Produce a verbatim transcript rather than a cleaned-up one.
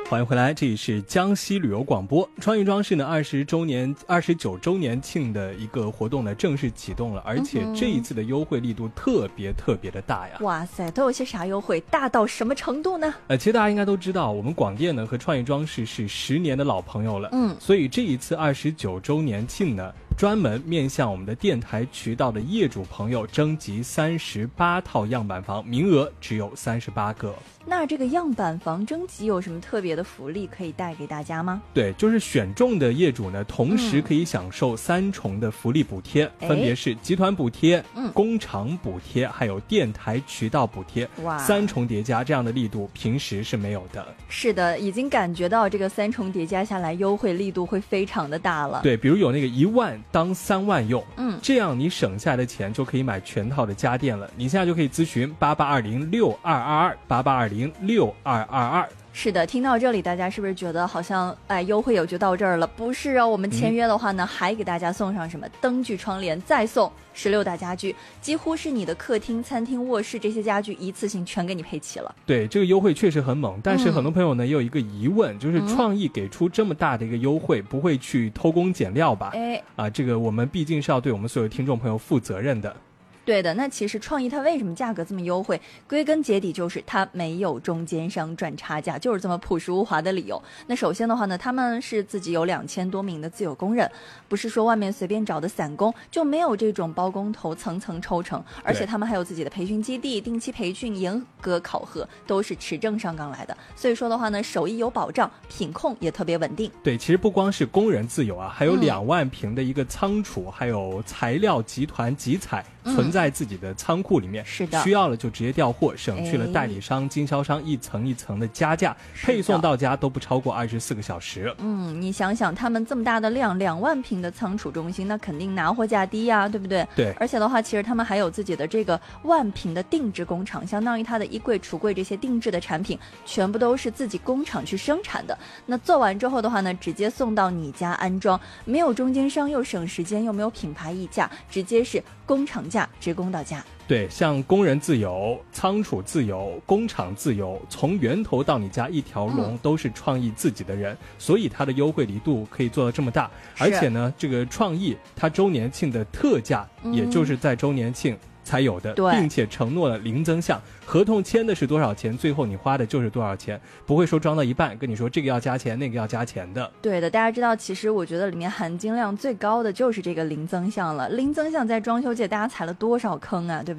欢迎回来，这里是江西旅游广播。创意装饰呢二十周年、二十九周年庆的一个活动呢正式启动了，而且这一次的优惠力度特别特别的大呀！ 哇塞，都有些啥优惠？大到什么程度呢？ 呃，其实大家应该都知道，我们广电呢和创意装饰是十年的老朋友了，嗯，所以这一次二十九周年庆呢，专门面向我们的电台渠道的业主朋友征集三十八套样板房，名额只有三十八个。 那这个样板房征集有什么特别的福利可以带给大家吗？ 对，就是选中的业主呢，同时可以享受三重的福利补贴，嗯、分别是集团补贴、嗯、工厂补贴，还有电台渠道补贴，哇，三重叠加，这样的力度平时是没有的。 是的，已经感觉到这个三重叠加下来，优惠力度会非常的大了。 对，比如有那个一万当三万用，嗯，这样你省下来的钱就可以买全套的家电了。你现在就可以咨询八八二零六二二二八八二零六二二二。 是的，听到这里大家是不是觉得好像哎优惠也就到这儿了？不是啊，我们签约的话呢、嗯、还给大家送上什么灯具窗帘，再送十六大家具，几乎是你的客厅、餐厅、卧室这些家具一次性全给你配齐了。 对，这个优惠确实很猛，但是很多朋友呢、嗯、也有一个疑问，就是创意给出这么大的一个优惠、嗯、不会去偷工减料吧？哎，啊，这个我们毕竟是要对我们所有听众朋友负责任的。 对的，那其实创意它为什么价格这么优惠，归根结底就是它没有中间商赚差价，就是这么朴实无华的理由。那首先的话呢，他们是自己有两千多名的自有工人，不是说外面随便找的散工，就没有这种包工头层层抽成，而且他们还有自己的培训基地，定期培训、严格考核，都是持证上岗来的。所以说的话呢，手艺有保障，品控也特别稳定。 对，其实不光是工人自有啊，还有两万平的一个仓储、嗯、还有材料集团集采存在在自己的仓库里面，是的，需要了就直接调货，省去了代理商、经销商一层一层的加价，配送到家都不超过二十四个小时。 嗯，你想想，他们这么大的量，两万平的仓储中心，那肯定拿货价低呀、啊，对不对？ 对。 而且的话，其实他们还有自己的这个万平的定制工厂，相当于它的衣柜、橱柜这些定制的产品，全部都是自己工厂去生产的。那做完之后的话呢，直接送到你家安装，没有中间商，又省时间，又没有品牌溢价，直接是工厂价。直供到家。 对，像工人自由、仓储自由、工厂自由，从源头到你家一条龙、嗯、都是创意自己的人，所以它的优惠力度可以做到这么大。而且呢，这个创意它周年庆的特价、嗯、也就是在周年庆才有的，并且承诺了零增项，合同签的是多少钱，最后你花的就是多少钱，不会说装到一半跟你说这个要加钱那个要加钱的。 对的，大家知道其实我觉得里面含金量最高的就是这个零增项了，零增项在装修界大家踩了多少坑啊，对不对？